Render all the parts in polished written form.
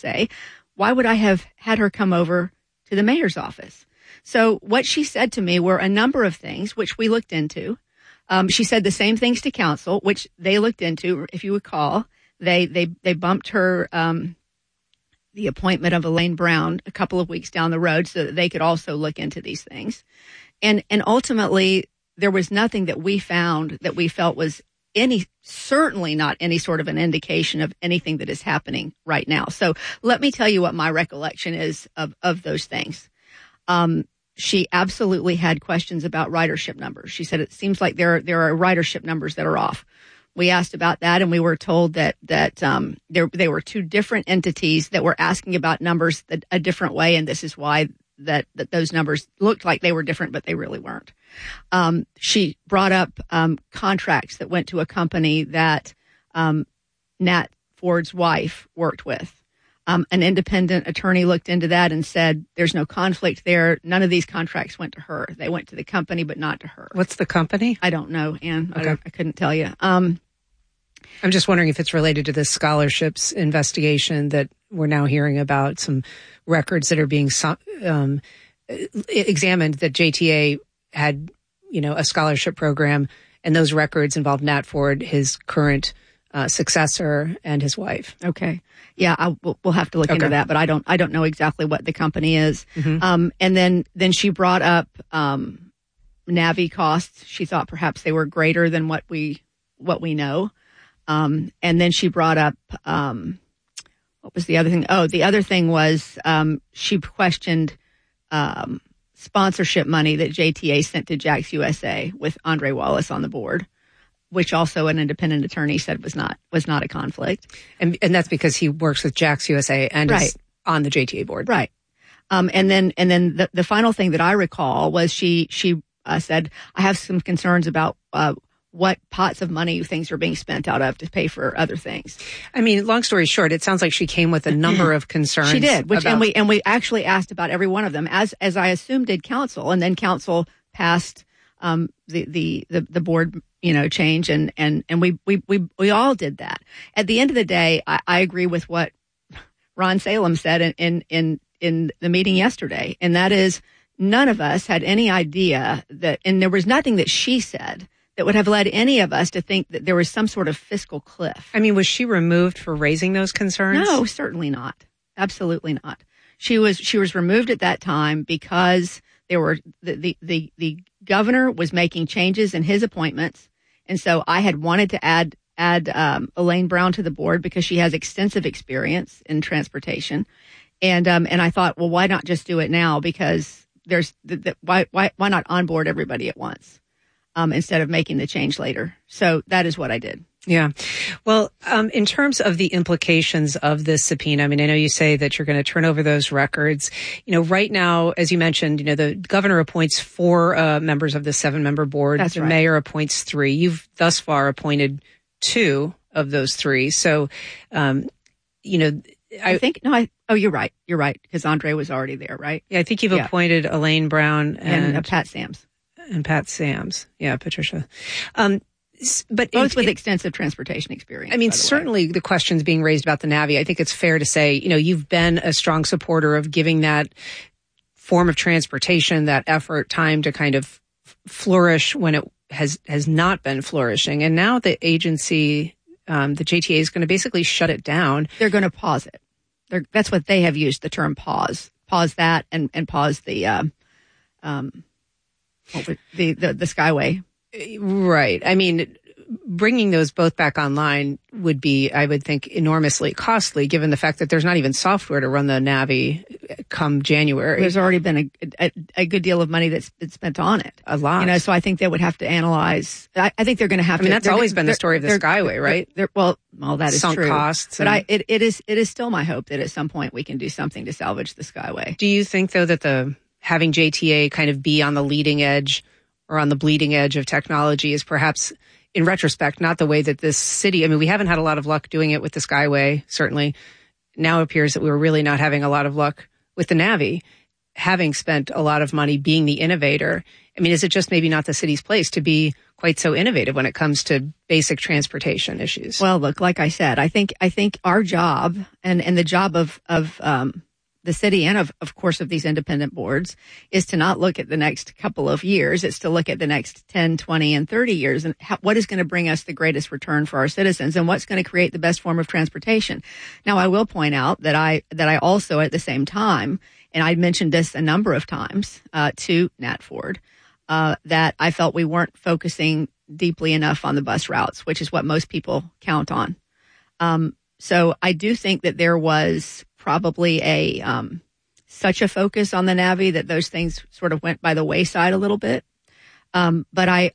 say, why would I have had her come over to the mayor's office? So what she said to me were a number of things, which we looked into. She said the same things to council, which they looked into. If you recall, they bumped her, the appointment of Elaine Brown a couple of weeks down the road so that they could also look into these things. And ultimately, there was nothing that we found that we felt was certainly not any sort of an indication of anything that is happening right now. So let me tell you what my recollection is of those things. She absolutely had questions about ridership numbers. She said it seems like there are ridership numbers that are off. We asked about that, and we were told that they were two different entities that were asking about numbers a different way, and this is why that those numbers looked like they were different, but they really weren't. She brought up contracts that went to a company that Nat Ford's wife worked with. An independent attorney looked into that and said there's no conflict there. None of these contracts went to her. They went to the company, but not to her. What's the company? I don't know, Ann. Okay. I couldn't tell you. I'm just wondering if it's related to this scholarships investigation that we're now hearing about, some records that are being examined that JTA had, a scholarship program, and those records involved Nat Ford, his current successor, and his wife. Okay. Yeah, we'll have to look into that, but I don't know exactly what the company is. Mm-hmm. And then she brought up Navi costs. She thought perhaps they were greater than what we know. And then she brought up what was the other thing? Oh, the other thing was she questioned sponsorship money that JTA sent to Jax USA with Andre Wallace on the board, which also an independent attorney said was not a conflict. And that's because he works with Jax USA and is on the JTA board. Right. And then the final thing that I recall was she said, I have some concerns about what pots of money things are being spent out of to pay for other things. I mean, long story short, it sounds like she came with a number of concerns. She did, and we actually asked about every one of them, as I assumed did council, and then council passed the board change, and we all did that. At the end of the day, I agree with what Ron Salem said in the meeting yesterday, and that is none of us had any idea that, and there was nothing that she said that would have led any of us to think that there was some sort of fiscal cliff. I mean, was she removed for raising those concerns? No, certainly not. Absolutely not. She was removed at that time because there were the governor was making changes in his appointments, and so I had wanted to add Elaine Brown to the board because she has extensive experience in transportation, and I thought, well, why not just do it now? Because there's why not onboard everybody at once instead of making the change later? So that is what I did. Yeah. Well, in terms of the implications of this subpoena, I mean, I know you say that you're going to turn over those records. Right now, as you mentioned, the governor appoints 4 members of the 7-member board. That's the right. Mayor appoints 3. You've thus far appointed 2 of those 3. So, I think, no, you're right. You're right. Because Andre was already there, right? Yeah, I think you've appointed Elaine Brown and Pat Sams. And Pat Sams. Yeah, Patricia. But both with extensive transportation experience. I mean, certainly the questions being raised about the Navi, I think it's fair to say, you've been a strong supporter of giving that form of transportation, that effort, time to kind of flourish when it has not been flourishing. And now the agency, the JTA, is going to basically shut it down. They're going to pause it. That's what they have used, the term pause. Pause that and pause the Skyway. Right. I mean, bringing those both back online would be, I would think, enormously costly, given the fact that there's not even software to run the Navi come January. There's already been a good deal of money that's been spent on it. A lot. So I think they would have to analyze. I think they're going to have to. I mean, that's always been the story of the Skyway, right? Well, that is sunk true. Costs. But it is still my hope that at some point we can do something to salvage the Skyway. Do you think, though, that having JTA kind of be on the leading edge or on the bleeding edge of technology is perhaps, in retrospect, not the way that this city, I mean, we haven't had a lot of luck doing it with the Skyway, certainly. Now it appears that we were really not having a lot of luck with the Navi. having spent a lot of money being the innovator, I mean, is it just maybe not the city's place to be quite so innovative when it comes to basic transportation issues? Well, look, like I said, I think our job and the job of the city and of course of these independent boards is to not look at the next couple of years. It's to look at the next 10, 20, and 30 years and what is going to bring us the greatest return for our citizens and what's going to create the best form of transportation. Now, I will point out that I also at the same time, and I mentioned this a number of times to Nat Ford, that I felt we weren't focusing deeply enough on the bus routes, which is what most people count on. So I do think that there was probably such a focus on the Navi that those things sort of went by the wayside a little bit. But I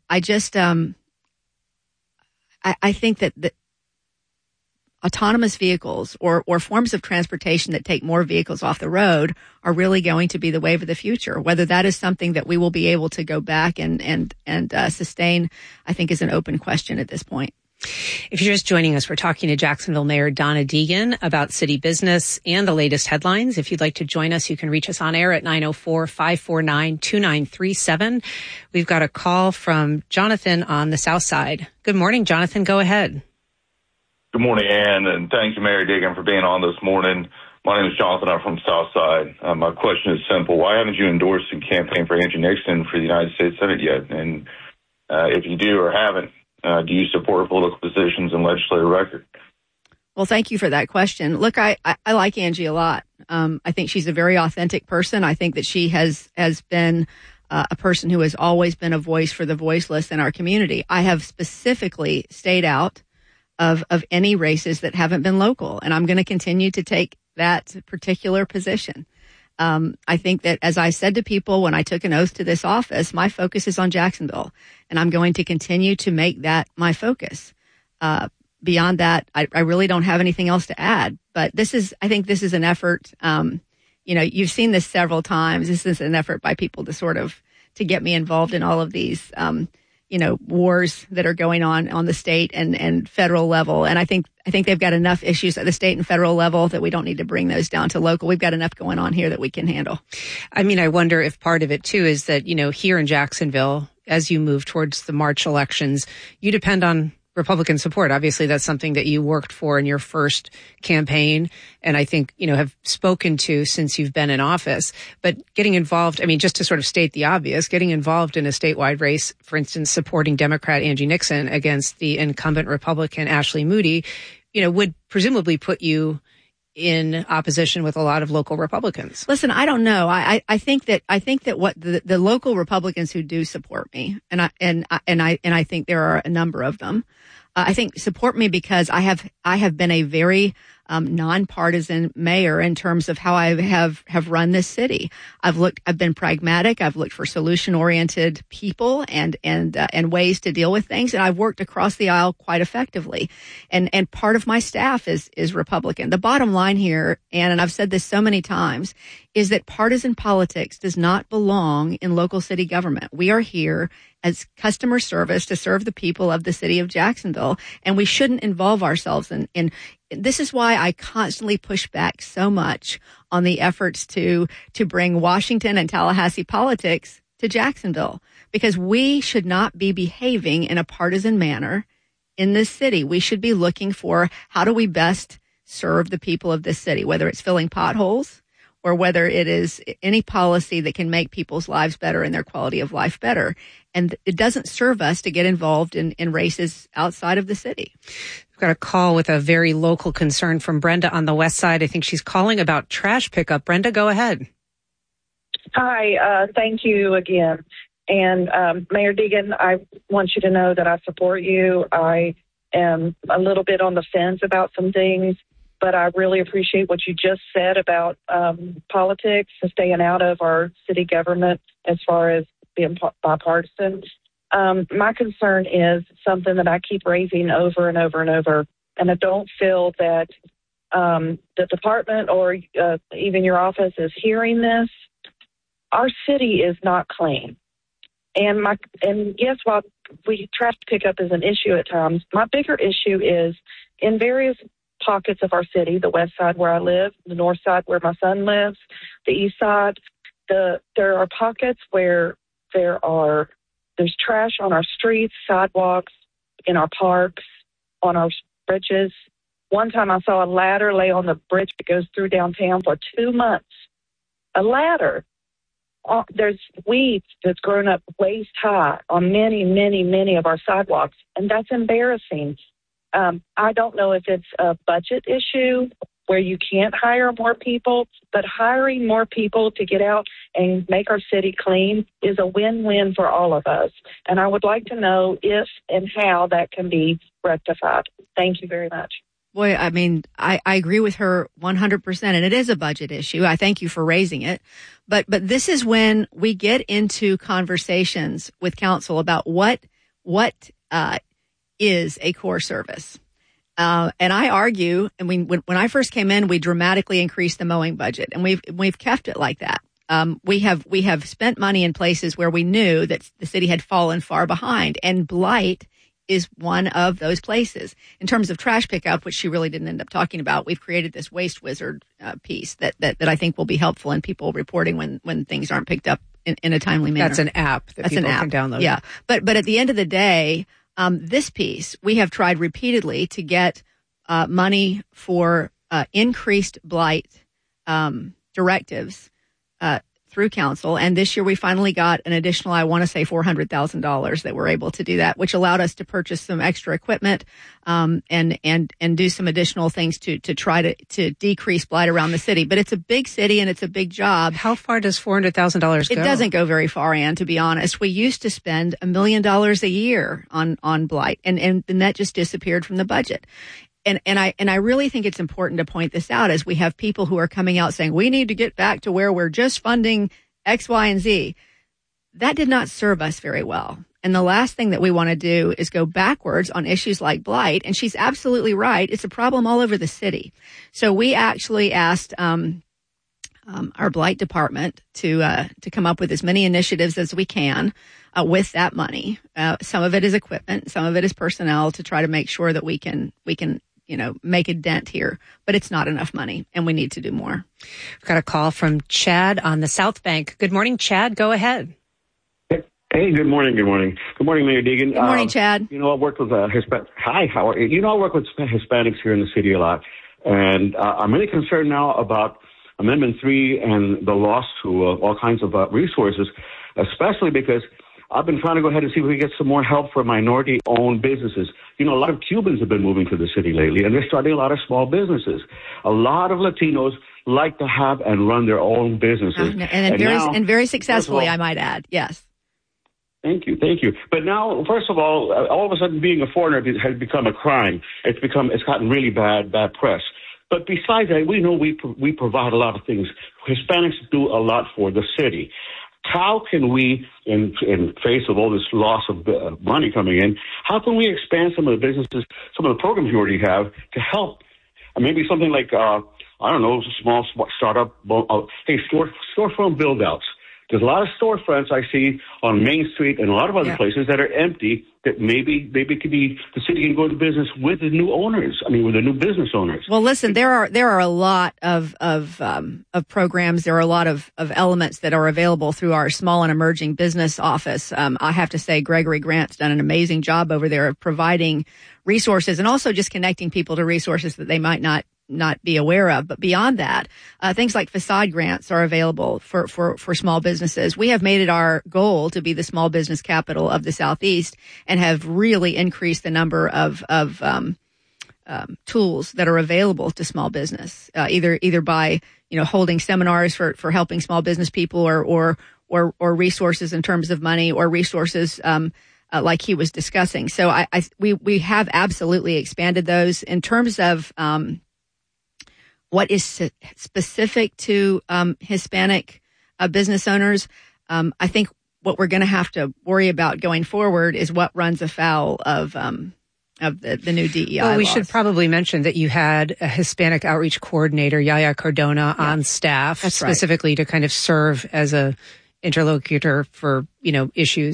think that the autonomous vehicles or forms of transportation that take more vehicles off the road are really going to be the wave of the future. Whether that is something that we will be able to go back and sustain, I think is an open question at this point. If you're just joining us, we're talking to Jacksonville Mayor Donna Deegan about city business and the latest headlines. If you'd like to join us, you can reach us on air at 904-549-2937. We've got a call from Jonathan on the South Side. Good morning, Jonathan. Go ahead. Good morning, Ann, and thank you, Mayor Deegan, for being on this morning. My name is Jonathan. I'm from Southside. My question is simple. Why haven't you endorsed and campaigned for Angie Nixon for the United States Senate yet? And if you do or haven't, do you support her political positions and legislative record? Well, thank you for that question. Look, I like Angie a lot. I think she's a very authentic person. I think that she has been a person who has always been a voice for the voiceless in our community. I have specifically stayed out of any races that haven't been local, and I'm going to continue to take that particular position. I think that, as I said to people when I took an oath to this office, my focus is on Jacksonville, and I'm going to continue to make that my focus. Beyond that, I really don't have anything else to add. But I think this is an effort. You've seen this several times. This is an effort by people to get me involved in all of these, wars that are going on the state and federal level. And I think they've got enough issues at the state and federal level that we don't need to bring those down to local. We've got enough going on here that we can handle. I mean, I wonder if part of it too is that, here in Jacksonville, as you move towards the March elections, you depend on Republican support. Obviously, that's something that you worked for in your first campaign and I think, have spoken to since you've been in office. But getting involved, just to sort of state the obvious, getting involved in a statewide race, for instance, supporting Democrat Angie Nixon against the incumbent Republican Ashley Moody, would presumably put you in opposition with a lot of local Republicans. Listen, I don't know. I think that what the local Republicans who do support me, and I think there are a number of them, I think support me because I have been a very nonpartisan mayor in terms of how I have run this city. I've been pragmatic. I've looked for solution-oriented people and ways to deal with things. And I've worked across the aisle quite effectively. And part of my staff is Republican. The bottom line here, Ann, and I've said this so many times, is that partisan politics does not belong in local city government. We are here as customer service to serve the people of the city of Jacksonville, and we shouldn't involve ourselves in this is why I constantly push back so much on the efforts to bring Washington and Tallahassee politics to Jacksonville, because we should not be behaving in a partisan manner in this city. We should be looking for how do we best serve the people of this city, whether it's filling potholes or whether it is any policy that can make people's lives better and their quality of life better. And it doesn't serve us to get involved in races outside of the city. We've got a call with a very local concern from Brenda on the west side. I think she's calling about trash pickup. Brenda, go ahead. Hi, thank you again. And Mayor Deegan, I want you to know that I support you. I am a little bit on the fence about some things, but I really appreciate what you just said about politics and staying out of our city government as far as being bipartisan. My concern is something that I keep raising over and over and over, and I don't feel that the department or even your office is hearing this. Our city is not clean. And yes, while trash pickup is an issue at times, my bigger issue is in various pockets of our city, the west side where I live, the north side where my son lives, the east side, there are pockets where there's trash on our streets, sidewalks, in our parks, on our bridges. One time I saw a ladder lay on the bridge that goes through downtown for 2 months. A ladder. There's weeds that's grown up waist high on many, many, many of our sidewalks, and that's embarrassing. I don't know if it's a budget issue where you can't hire more people, but hiring more people to get out and make our city clean is a win-win for all of us. And I would like to know if and how that can be rectified. Thank you very much. Boy, I mean, I agree with her 100%, and it is a budget issue. I thank you for raising it. But this is when we get into conversations with council about what is a core service. And I argue, and when I first came in, we dramatically increased the mowing budget, and we've kept it like that. We have spent money in places where we knew that the city had fallen far behind, and blight is one of those places. In terms of trash pickup, which she really didn't end up talking about, we've created this Waste Wizard piece that I think will be helpful in people reporting when things aren't picked up in a timely manner. That's an app that people can download. Yeah, but at the end of the day, this piece we have tried repeatedly to get money for increased blight directives through council, and this year we finally got an additional, I want to say $400,000 that we're able to do that, which allowed us to purchase some extra equipment and do some additional things to try to decrease blight around the city. But it's a big city and it's a big job. How far does $400,000 go? It doesn't go very far, Ann, to be honest. We used to spend $1 million a year on blight, and that just disappeared from the budget. And I really think it's important to point this out as we have people who are coming out saying we need to get back to where we're just funding X, Y, and Z. That did not serve us very well. And the last thing that we want to do is go backwards on issues like blight. And she's absolutely right. It's a problem all over the city. So we actually asked our blight department to come up with as many initiatives as we can with that money. Some of it is equipment, some of it is personnel to try to make sure that we can make a dent here, but it's not enough money and we need to do more. We've got a call from Chad on the South Bank. Good morning, Chad. Go ahead. Hey, good morning. Good morning, Mayor Deegan. Good morning, Chad. I work with Hi, how are you? I work with Hispanics here in the city a lot, and I'm really concerned now about Amendment 3 and the loss to all kinds of resources, especially because I've been trying to go ahead and see if we can get some more help for minority-owned businesses. A lot of Cubans have been moving to the city lately, and they're starting a lot of small businesses. A lot of Latinos like to have and run their own businesses. And very successfully, I might add. Yes. Thank you. But now, first of all of a sudden being a foreigner has become a crime. It's gotten really bad press. But besides that, we know we provide a lot of things. Hispanics do a lot for the city. How can we, in face of all this loss of money coming in, how can we expand some of the businesses, some of the programs you already have to help? Maybe something like, small startup, storefront build-outs. There's a lot of storefronts I see on Main Street and a lot of other places that are empty that maybe could be, the city can go into business with the new owners. With the new business owners. Well, listen, there are a lot of programs. There are a lot of elements that are available through our small and emerging business office. I have to say Gregory Grant's done an amazing job over there of providing resources and also just connecting people to resources that they might not be aware of. But beyond that, things like facade grants are available for small businesses. We have made it our goal to be the small business capital of the Southeast and have really increased the number of tools that are available to small business, either by, holding seminars for helping small business people or resources in terms of money or resources, like he was discussing. So we have absolutely expanded those in terms of, what is specific to Hispanic business owners. I think what we're going to have to worry about going forward is what runs afoul of the new DEI Well, we laws. should probably mention that you had a Hispanic outreach coordinator, Yaya Cardona, on staff. That's specifically right. to kind of serve as a interlocutor for, issues.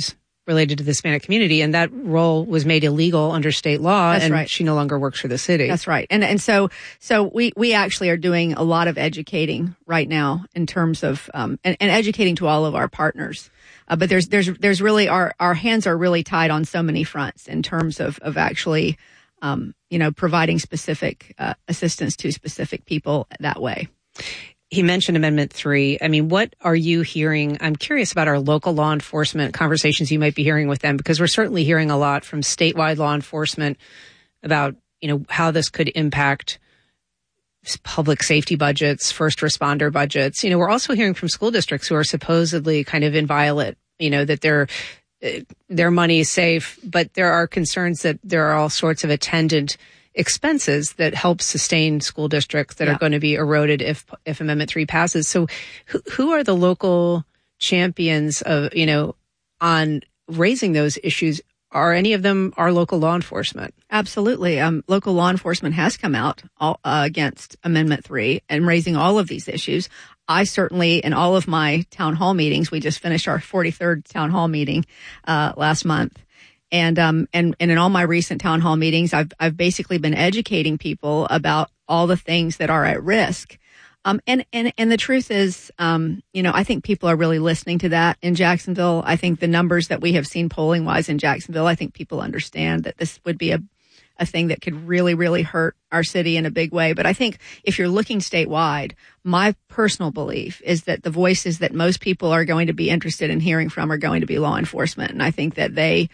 related to the Hispanic community, and that role was made illegal under state law. That's and right. She no longer works for the city. That's right. And so we actually are doing a lot of educating right now in terms of, and educating to all of our partners. But there's really, our hands are really tied on so many fronts in terms of actually, providing specific, assistance to specific people that way. He mentioned Amendment 3. I mean, what are you hearing? I'm curious about our local law enforcement conversations you might be hearing with them, because we're certainly hearing a lot from statewide law enforcement about, how this could impact public safety budgets, first responder budgets. We're also hearing from school districts who are supposedly kind of inviolate, that their money is safe, but there are concerns that there are all sorts of attendant expenses that help sustain school districts that are going to be eroded if Amendment 3 passes. So who are the local champions of, on raising those issues? Are any of them our local law enforcement? Absolutely. Local law enforcement has come out against Amendment 3 and raising all of these issues. I certainly, in all of my town hall meetings, we just finished our 43rd town hall meeting last month. And in all my recent town hall meetings, I've basically been educating people about all the things that are at risk. And the truth is, I think people are really listening to that in Jacksonville. I think the numbers that we have seen polling wise in Jacksonville, I think people understand that this would be a thing that could really, really hurt our city in a big way. But I think if you're looking statewide, my personal belief is that the voices that most people are going to be interested in hearing from are going to be law enforcement. And I think that they,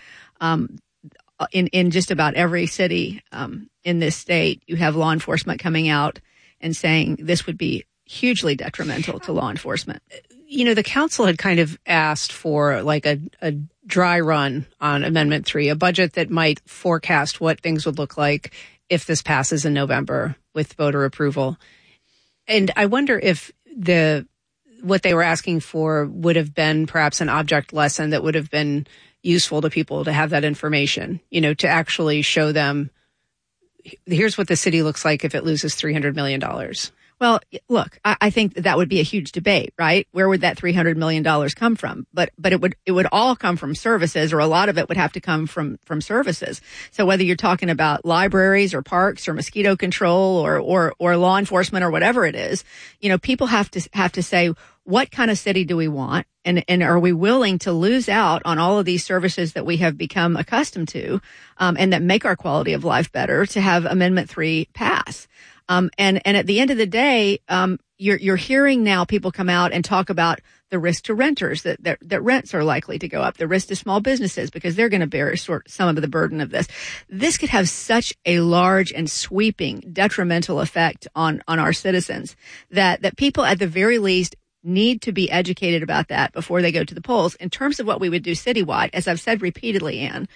in just about every city in this state, you have law enforcement coming out and saying this would be hugely detrimental to law enforcement. The council had kind of asked for like a dry run on Amendment 3, a budget that might forecast what things would look like if this passes in November with voter approval. And I wonder if what they were asking for would have been perhaps an object lesson that would have been useful to people to have that information, to actually show them, here's what the city looks like if it loses $300 million. Well, look, I think that would be a huge debate, right? Where would that $300 million come from? But it would all come from services, or a lot of it would have to come from services. So whether you're talking about libraries or parks or mosquito control or law enforcement or whatever it is, people have to say, what kind of city do we want? And are we willing to lose out on all of these services that we have become accustomed to, and that make our quality of life better, to have Amendment 3 pass? And at the end of the day, you're hearing now people come out and talk about the risk to renters, that rents are likely to go up, the risk to small businesses because they're going to bear some of the burden of this. This could have such a large and sweeping detrimental effect on our citizens that people at the very least need to be educated about that before they go to the polls. In terms of what we would do citywide, as I've said repeatedly, Ann,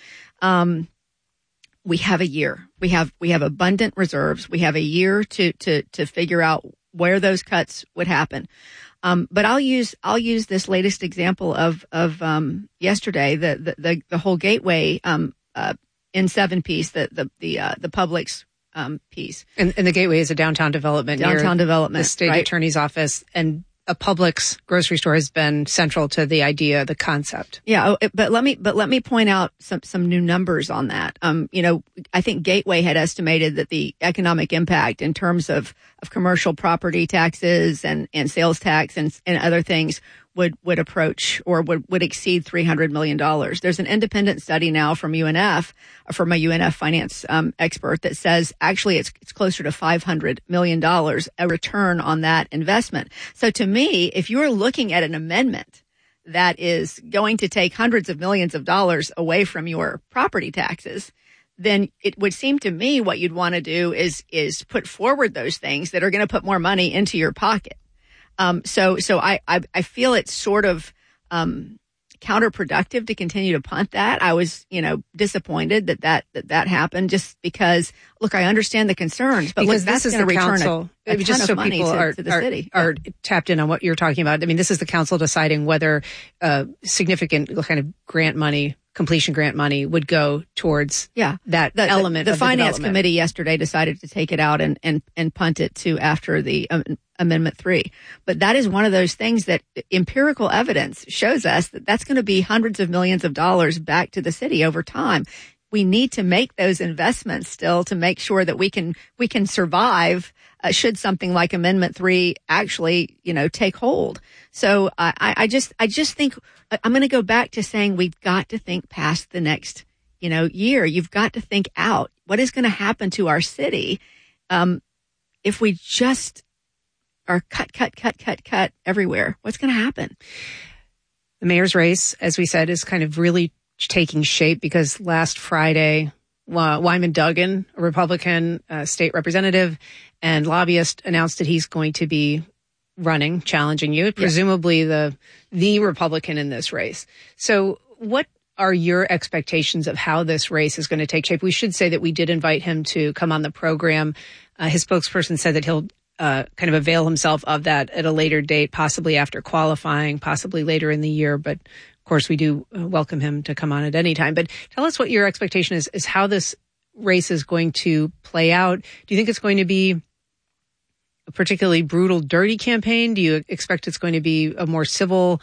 we have a year. We have abundant reserves. We have a year to figure out where those cuts would happen. But I'll use this latest example of yesterday, the whole Gateway N7 piece, the Publix piece. And the Gateway is a downtown development. The state right? Attorney's office, and a Publix grocery store has been central to the idea, the concept. Yeah, but let me point out some new numbers on that. I think Gateway had estimated that the economic impact in terms of commercial property taxes and sales tax and other things would approach or would exceed $300 million. There's an independent study now from UNF, from a UNF finance expert, that says actually it's closer to $500 million, a return on that investment. So to me, if you're looking at an amendment that is going to take hundreds of millions of dollars away from your property taxes, then it would seem to me what you'd want to do is put forward those things that are going to put more money into your pocket. So I feel it's sort of, counterproductive to continue to punt that. I was, disappointed that happened, just because, look, I understand the concerns, but because that's going to return a ton of money to the city. Are tapped in on what you're talking about. I mean, this is the council deciding whether, significant kind of grant money, completion grant money would go towards that element. The of finance the committee yesterday decided to take it out and punt it to after the Amendment 3. But that is one of those things that empirical evidence shows us that that's going to be hundreds of millions of dollars back to the city over time. We need to make those investments still to make sure that we can survive should something like Amendment 3 actually, take hold. So I just think I'm going to go back to saying we've got to think past the next, year. You've got to think out what is going to happen to our city if we just are cut everywhere. What's going to happen? The mayor's race, as we said, is kind of really taking shape because last Friday, Wyman Duggan, a Republican state representative and lobbyist, announced that he's going to be running, challenging you, presumably the Republican in this race. So what are your expectations of how this race is going to take shape? We should say that we did invite him to come on the program. His spokesperson said that he'll kind of avail himself of that at a later date, possibly after qualifying, possibly later in the year. But of course, we do welcome him to come on at any time. But tell us what your expectation is how this race is going to play out. Do you think it's going to be a particularly brutal, dirty campaign? Do you expect it's going to be a more civil,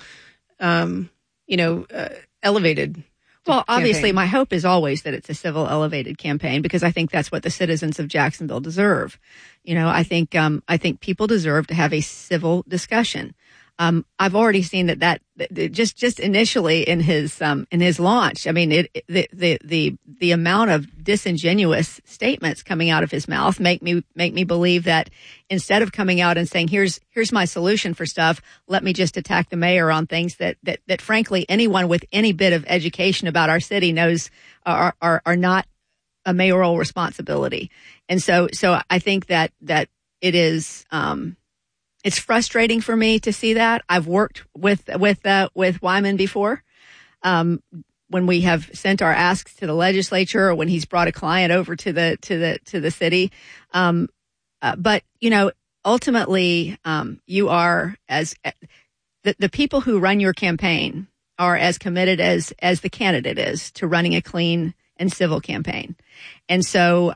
elevated? Well, obviously, my hope is always that it's a civil, elevated campaign because I think that's what the citizens of Jacksonville deserve. I think people deserve to have a civil discussion. I've already seen that just initially in his launch. I mean, the amount of disingenuous statements coming out of his mouth make me believe that instead of coming out and saying, here's my solution for stuff, let me just attack the mayor on things that frankly, anyone with any bit of education about our city knows are not a mayoral responsibility. And so I think that it is, it's frustrating for me to see that. I've worked with Wyman before, when we have sent our asks to the legislature or when he's brought a client over to the city. But ultimately, you are the people who run your campaign are as committed as the candidate is to running a clean and civil campaign. And so,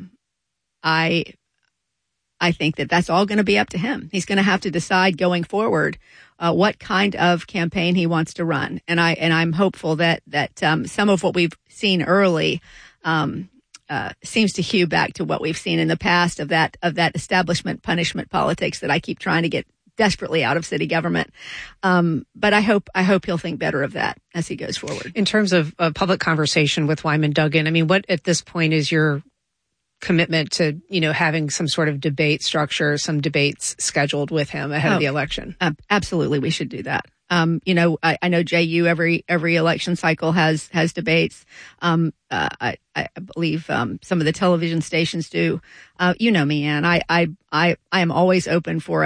I think that that's all going to be up to him. He's going to have to decide going forward what kind of campaign he wants to run. And I'm hopeful that some of what we've seen early seems to hew back to what we've seen in the past of that establishment punishment politics that I keep trying to get desperately out of city government. But I hope he'll think better of that as he goes forward. In terms of public conversation with Wyman Duggan, I mean, what at this point is your commitment to, having some sort of debate structure, some debates scheduled with him ahead of the election? Absolutely. We should do that. I know JU every election cycle has debates. I believe, some of the television stations do. You know me, Ann. I am always open for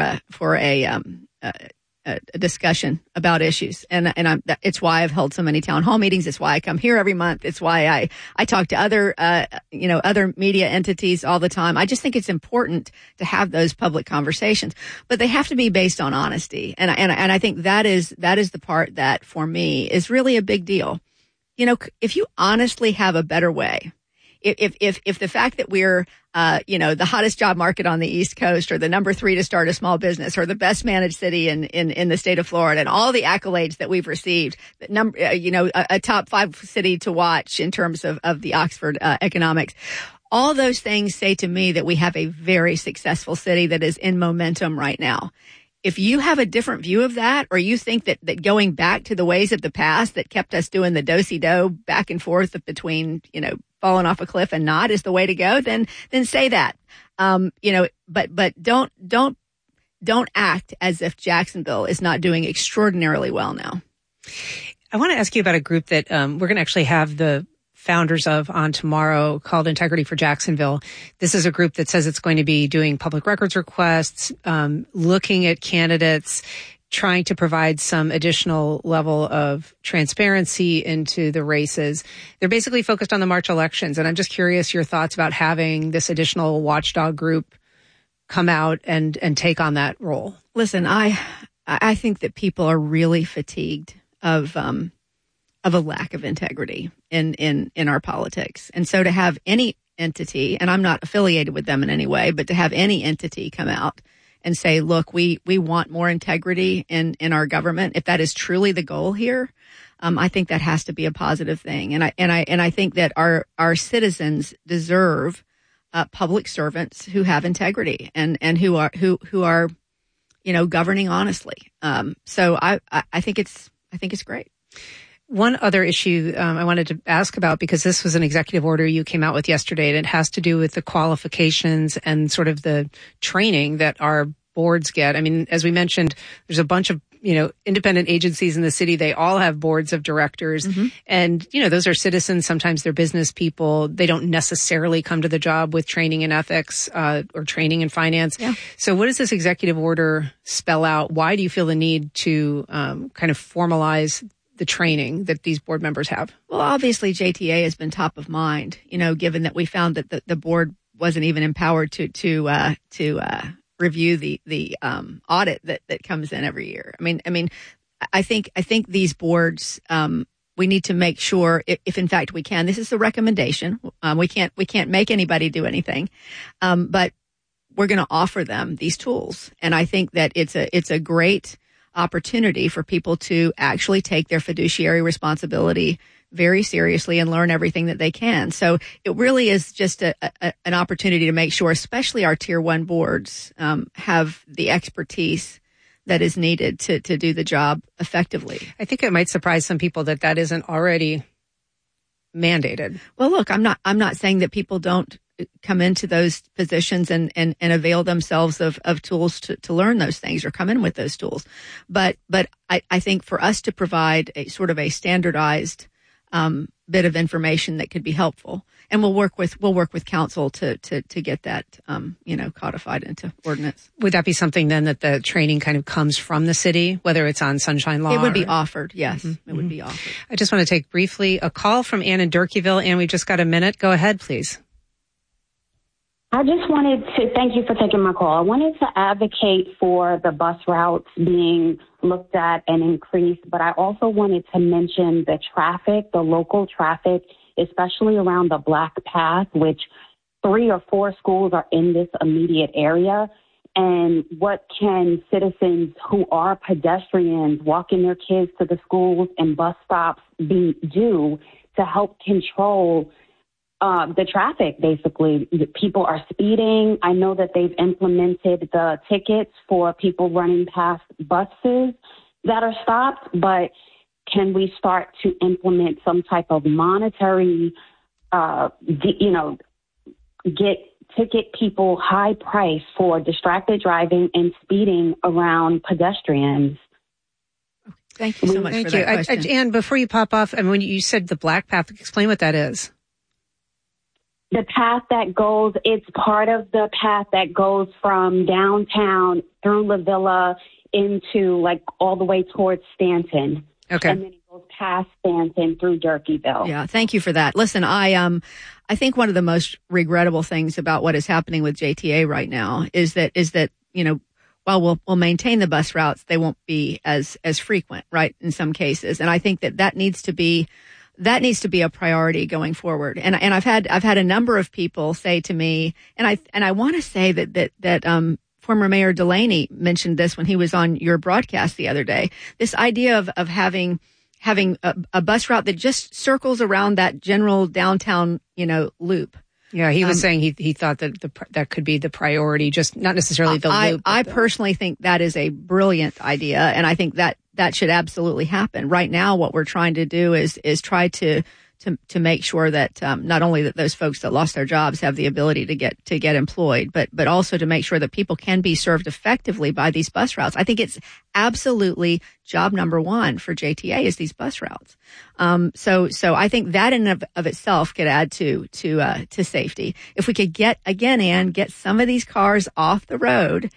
a discussion about issues. And it's why I've held so many town hall meetings. It's why I come here every month. It's why I talk to other media entities all the time. I just think it's important to have those public conversations, but they have to be based on honesty. And I think that is the part that for me is really a big deal. If you honestly have a better way, if the fact that we're, the hottest job market on the East Coast or the number 3 to start a small business or the best managed city in the state of Florida and all the accolades that we've received, a top 5 city to watch in terms of the Oxford economics, all those things say to me that we have a very successful city that is in momentum right now. If you have a different view of that, or you think that going back to the ways of the past that kept us doing the do-si-do back and forth between, falling off a cliff and not is the way to go, then say that. But don't act as if Jacksonville is not doing extraordinarily well now. I want to ask you about a group that we're going to actually have the founders of on tomorrow called Integrity for Jacksonville. This is a group that says it's going to be doing public records requests, looking at candidates, trying to provide some additional level of transparency into the races. They're basically focused on the March elections. And I'm just curious your thoughts about having this additional watchdog group come out and take on that role. Listen, I think that people are really fatigued of a lack of integrity in our politics. And so to have any entity, and I'm not affiliated with them in any way, but to have any entity come out and say, look, we want more integrity in our government. If that is truly the goal here, I think that has to be a positive thing. And I think that our citizens deserve public servants who have integrity and who are governing honestly. So I think it's great. One other issue I wanted to ask about, because this was an executive order you came out with yesterday, and it has to do with the qualifications and sort of the training that our boards get. I mean, as we mentioned, there's a bunch of, independent agencies in the city. They all have boards of directors. Mm-hmm. And, those are citizens. Sometimes they're business people. They don't necessarily come to the job with training in ethics or training in finance. Yeah. So what does this executive order spell out? Why do you feel the need to kind of formalize the training that these board members have? Well, obviously JTA has been top of mind, given that we found that the board wasn't even empowered to review the audit that comes in every year. I think these boards, we need to make sure if in fact we can, this is a recommendation. We can't make anybody do anything. But we're going to offer them these tools. And I think that it's a great opportunity for people to actually take their fiduciary responsibility very seriously and learn everything that they can. So it really is just an opportunity to make sure, especially our tier 1 boards, have the expertise that is needed to do the job effectively. I think it might surprise some people that isn't already mandated. Well, look, I'm not saying that people don't come into those positions and avail themselves of tools to learn those things or come in with those tools. But I think for us to provide a sort of a standardized bit of information that could be helpful, and we'll work with council to get that codified into ordinance. Would that be something then that the training kind of comes from the city, whether it's on Sunshine Law? It would be offered, yes. Mm-hmm. It would be offered. I just want to take briefly a call from Ann in Durkeeville. Ann, we've just got a minute. Go ahead, please. I just wanted to thank you for taking my call. I wanted to advocate for the bus routes being looked at and increased, but I also wanted to mention the traffic, the local traffic, especially around the Black Path, which 3 or 4 schools are in this immediate area. And what can citizens who are pedestrians walking their kids to the schools and bus stops do to help control the traffic? Basically, people are speeding. I know that they've implemented the tickets for people running past buses that are stopped, but can we start to implement some type of monetary, ticket people high price for distracted driving and speeding around pedestrians? Thank you so much for that question. Ann, before you pop off, when you said the Black Path, explain what that is. The path that goes, it's part of the path that goes from downtown through La Villa into all the way towards Stanton. Okay. And then it goes past Stanton through Durkeeville. Yeah, thank you for that. Listen, I think one of the most regrettable things about what is happening with JTA right now is that while we'll maintain the bus routes, they won't be as frequent, right, in some cases. And I think that needs to be a priority going forward. And I've had a number of people say to me, and I want to say that former Mayor Delaney mentioned this when he was on your broadcast the other day. This idea of having a bus route that just circles around that general downtown, loop. Yeah, he was saying he thought that that could be the priority, just not necessarily the loop. I personally think that is a brilliant idea, and I think that should absolutely happen. Right now, what we're trying to do is try to make sure that not only that those folks that lost their jobs have the ability to get employed, but also to make sure that people can be served effectively by these bus routes. I think it's absolutely job number 1 for JTA is these bus routes. So I think that in and of itself could add to safety. If we could get some of these cars off the road.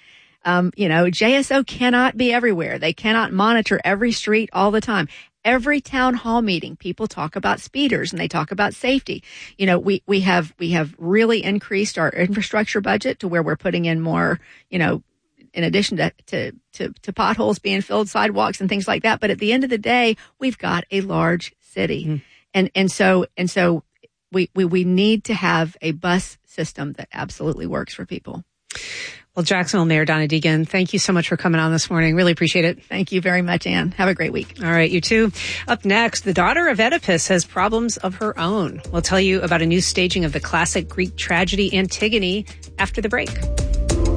JSO cannot be everywhere. They cannot monitor every street all the time. Every town hall meeting, people talk about speeders and they talk about safety. We have really increased our infrastructure budget to where we're putting in more, in addition to potholes being filled, sidewalks and things like that. But at the end of the day, we've got a large city. Mm. And so we need to have a bus system that absolutely works for people. Well, Jacksonville Mayor Donna Deegan, thank you so much for coming on this morning. Really appreciate it. Thank you very much, Ann. Have a great week. All right, you too. Up next, the daughter of Oedipus has problems of her own. We'll tell you about a new staging of the classic Greek tragedy Antigone after the break.